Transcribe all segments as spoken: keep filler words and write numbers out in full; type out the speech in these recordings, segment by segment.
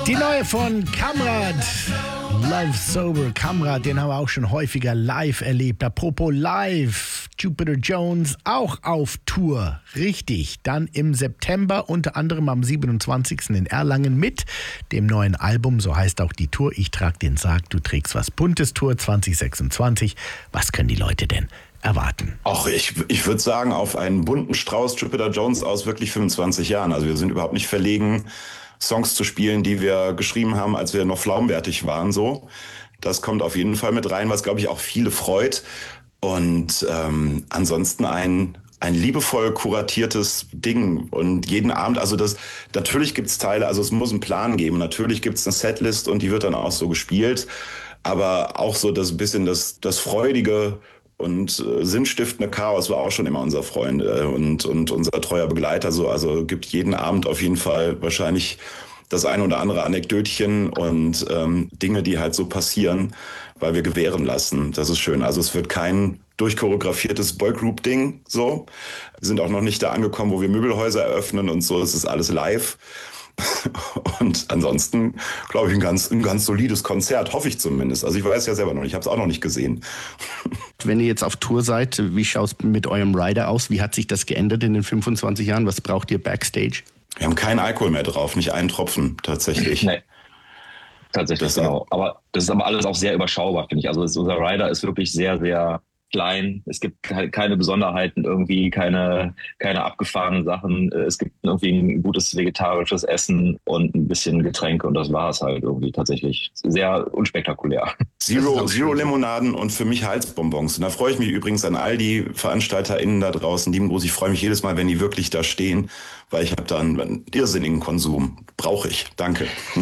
Die neue von Kamrat, Love Sober. Kamrat, den haben wir auch schon häufiger live erlebt. Apropos live, Jupiter Jones auch auf Tour. Richtig, dann im September, unter anderem am siebenundzwanzigsten in Erlangen mit dem neuen Album. So heißt auch die Tour. Ich trag den Sarg, du trägst was Buntes Tour zwanzig sechsundzwanzig. Was können die Leute denn erwarten? Auch ich, ich würde sagen, auf einen bunten Strauß Jupiter Jones aus wirklich fünfundzwanzig Jahren. Also wir sind überhaupt nicht verlegen, Songs zu spielen, die wir geschrieben haben, als wir noch flaumwertig waren. So, das kommt auf jeden Fall mit rein, was, glaube ich, auch viele freut. Und ähm, ansonsten ein ein liebevoll kuratiertes Ding. Und jeden Abend, also das, natürlich gibt's Teile, also es muss einen Plan geben. Natürlich gibt's eine Setlist und die wird dann auch so gespielt. Aber auch so das bisschen das, das freudige und äh, sinnstiftende Chaos war auch schon immer unser Freund äh, und, und unser treuer Begleiter. So, also gibt jeden Abend auf jeden Fall wahrscheinlich das ein oder andere Anekdötchen und ähm, Dinge, die halt so passieren, weil wir gewähren lassen. Das ist schön. Also es wird kein durchchoreografiertes Boygroup-Ding so. Wir sind auch noch nicht da angekommen, wo wir Möbelhäuser eröffnen und so. Es ist alles live. Und ansonsten, glaube ich, ein ganz, ein ganz solides Konzert, hoffe ich zumindest. Also ich weiß ja selber noch nicht, ich habe es auch noch nicht gesehen. Wenn ihr jetzt auf Tour seid, wie schaut es mit eurem Rider aus? Wie hat sich das geändert in den fünfundzwanzig Jahren? Was braucht ihr Backstage? Wir haben keinen Alkohol mehr drauf, nicht einen Tropfen tatsächlich. Nee. Tatsächlich, das genau. Aber das ist aber alles auch sehr überschaubar, finde ich. Also das, unser Rider ist wirklich sehr, sehr klein. Es gibt keine Besonderheiten irgendwie, keine, keine abgefahrenen Sachen. Es gibt irgendwie ein gutes vegetarisches Essen und ein bisschen Getränke und das war es halt irgendwie tatsächlich. Sehr unspektakulär. Zero, Zero Limonaden und für mich Halsbonbons. Und da freue ich mich übrigens an all die VeranstalterInnen da draußen. Lieben Gruß, ich freue mich jedes Mal, wenn die wirklich da stehen, weil ich habe da einen, einen irrsinnigen Konsum. Brauche ich. Danke.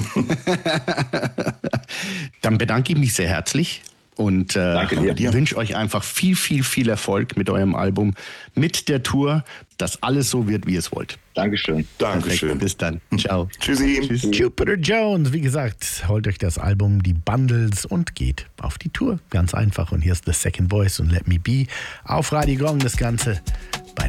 Dann bedanke ich mich sehr herzlich. Und äh, ich wünsche euch einfach viel, viel, viel Erfolg mit eurem Album, mit der Tour, dass alles so wird, wie ihr es wollt. Dankeschön. Dankeschön. Perfekt. Bis dann. Ciao. Tschüssi. Tschüss. Jupiter Jones, wie gesagt, holt euch das Album, die Bundles und geht auf die Tour. Ganz einfach. Und hier ist The Second Voice und Let Me Be auf Radio Gong das Ganze.